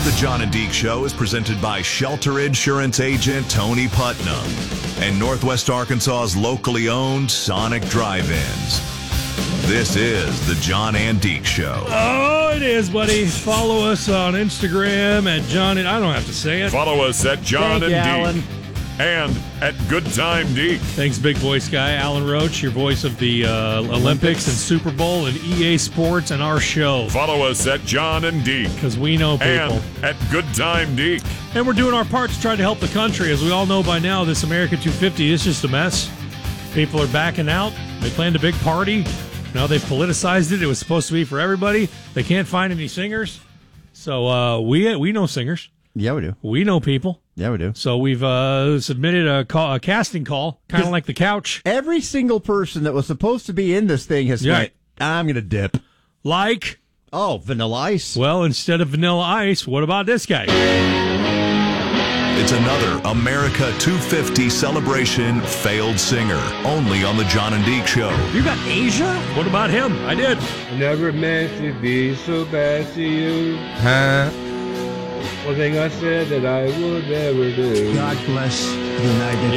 The John and Deke Show is presented by Shelter Insurance Agent Tony Putnam and Northwest Arkansas's locally owned Sonic Drive-Ins. This is The John and Deke Show. Oh, it is, buddy. Follow us on Instagram at John and... I don't have to say it. Follow us at John and Deke. And at Good Time Deke. Thanks, big voice guy. Alan Roach, your voice of the Olympics and Super Bowl and EA Sports and our show. Follow us at John and Deke. Because we know people. And at Good Time Deke. And we're doing our part to try to help the country. As we all know by now, this America 250 is just a mess. People are backing out. They planned a big party. Now they've politicized it. It was supposed to be for everybody. They can't find any singers. So we know singers. Yeah, we do. We know people. Yeah, we do. So we've submitted a casting call, kind of like the couch. Every single person that was supposed to be in this thing has went, I'm going to dip. Like? Oh, Vanilla Ice. Well, instead of Vanilla Ice, what about this guy? It's another America 250 celebration failed singer, only on the John and Deke Show. You got Asia? What about him? I did. I never meant to be so bad to you. One thing I said that I would never do. God bless the United